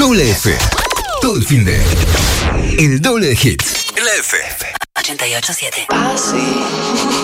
Doble F. Todo el fin de. El doble de hits. La F. 88.7. Así.